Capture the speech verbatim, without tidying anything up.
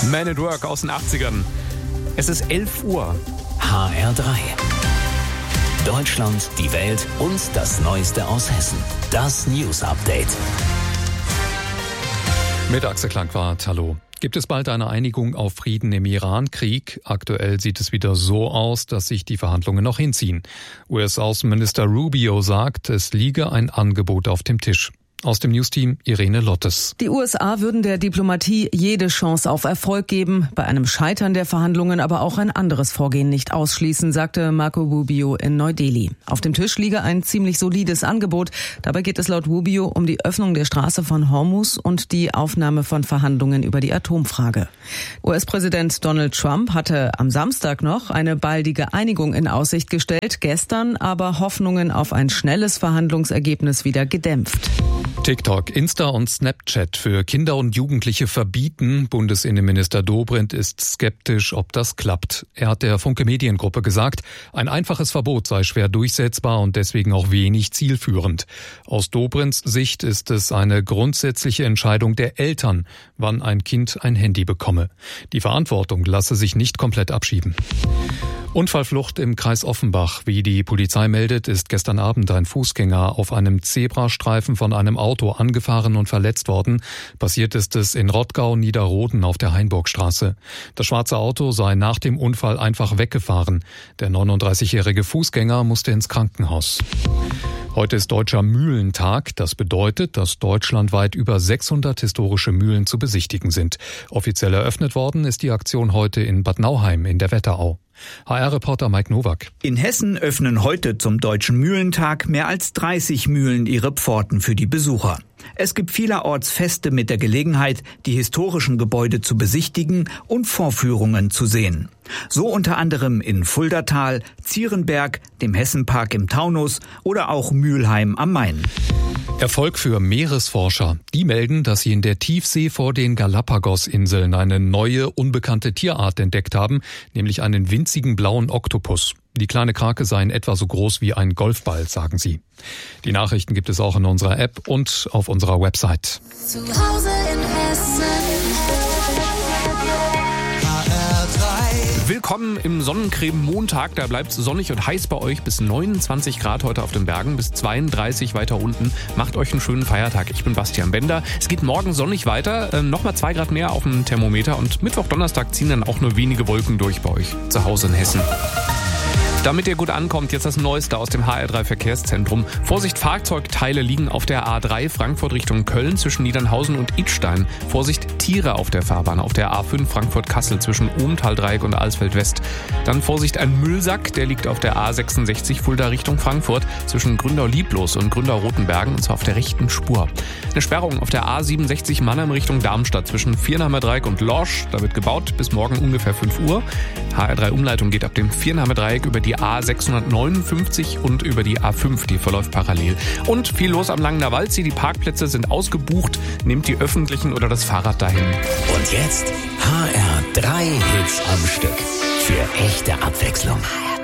Man at Work aus den achtzigern. Es ist elf Uhr. H R drei. Deutschland, die Welt und das Neueste aus Hessen. Das News Update. Mit Axel Klangwart, hallo. Gibt es bald eine Einigung auf Frieden im Iran-Krieg? Aktuell sieht es wieder so aus, dass sich die Verhandlungen noch hinziehen. U S-Außenminister Rubio sagt, es liege ein Angebot auf dem Tisch. Aus dem Newsteam Irene Lottes. Die U S A würden der Diplomatie jede Chance auf Erfolg geben, bei einem Scheitern der Verhandlungen aber auch ein anderes Vorgehen nicht ausschließen, sagte Marco Rubio in Neu-Delhi. Auf dem Tisch liege ein ziemlich solides Angebot. Dabei geht es laut Rubio um die Öffnung der Straße von Hormuz und die Aufnahme von Verhandlungen über die Atomfrage. U S-Präsident Donald Trump hatte am Samstag noch eine baldige Einigung in Aussicht gestellt, gestern aber Hoffnungen auf ein schnelles Verhandlungsergebnis wieder gedämpft. TikTok, Insta und Snapchat für Kinder und Jugendliche verbieten. Bundesinnenminister Dobrindt ist skeptisch, ob das klappt. Er hat der Funke Mediengruppe gesagt, ein einfaches Verbot sei schwer durchsetzbar und deswegen auch wenig zielführend. Aus Dobrindts Sicht ist es eine grundsätzliche Entscheidung der Eltern, wann ein Kind ein Handy bekomme. Die Verantwortung lasse sich nicht komplett abschieben. Unfallflucht im Kreis Offenbach. Wie die Polizei meldet, ist gestern Abend ein Fußgänger auf einem Zebrastreifen von einem Auto angefahren und verletzt worden. Passiert ist es in Rottgau-Niederroden auf der Hainburgstraße. Das schwarze Auto sei nach dem Unfall einfach weggefahren. Der neununddreißigjährige Fußgänger musste ins Krankenhaus. Heute ist Deutscher Mühlentag. Das bedeutet, dass deutschlandweit über sechshundert historische Mühlen zu besichtigen sind. Offiziell eröffnet worden ist die Aktion heute in Bad Nauheim in der Wetterau. H R-Reporter Mike Nowak. In Hessen öffnen heute zum Deutschen Mühlentag mehr als dreißig Mühlen ihre Pforten für die Besucher. Es gibt vielerorts Feste mit der Gelegenheit, die historischen Gebäude zu besichtigen und Vorführungen zu sehen. So unter anderem in Fuldatal, Zierenberg, dem Hessenpark im Taunus oder auch Mülheim am Main. Erfolg für Meeresforscher. Die melden, dass sie in der Tiefsee vor den Galapagos-Inseln eine neue, unbekannte Tierart entdeckt haben, nämlich einen winzigen blauen Oktopus. Die kleine Krake sei in etwa so groß wie ein Golfball, sagen sie. Die Nachrichten gibt es auch in unserer App und auf unserer Website. Zu Hause in Hessen. Willkommen im Sonnencreme-Montag. Da bleibt es sonnig und heiß bei euch. Bis neunundzwanzig Grad heute auf den Bergen, bis zweiunddreißig weiter unten. Macht euch einen schönen Feiertag. Ich bin Bastian Bender. Es geht morgen sonnig weiter. Äh, Nochmal zwei Grad mehr auf dem Thermometer. Und Mittwoch, Donnerstag ziehen dann auch nur wenige Wolken durch bei euch zu Hause in Hessen. Damit ihr gut ankommt, jetzt das Neueste aus dem H R drei Verkehrszentrum. Vorsicht, Fahrzeugteile liegen auf der A drei Frankfurt Richtung Köln zwischen Niedernhausen und Idstein. Vorsicht, Tiere auf der Fahrbahn auf der A fünf Frankfurt-Kassel zwischen Ohmtal-Dreieck und Alsfeld-West. Dann Vorsicht, ein Müllsack, der liegt auf der A sechsundsechzig Fulda Richtung Frankfurt zwischen Gründau-Lieblos und Gründau-Rotenbergen und zwar auf der rechten Spur. Eine Sperrung auf der A siebenundsechzig Mannheim Richtung Darmstadt zwischen Viernheimer Dreieck und Lorsch. Da wird gebaut bis morgen ungefähr fünf Uhr. H R drei Umleitung geht ab dem Viernheimer Dreieck über die A sechshundertneunundfünfzig und über die A fünf, die verläuft parallel. Und viel los am Langener Waldsee, die Parkplätze sind ausgebucht, nehmt die öffentlichen oder das Fahrrad dahin. Und jetzt H R drei Hits am Stück. Für echte Abwechslung.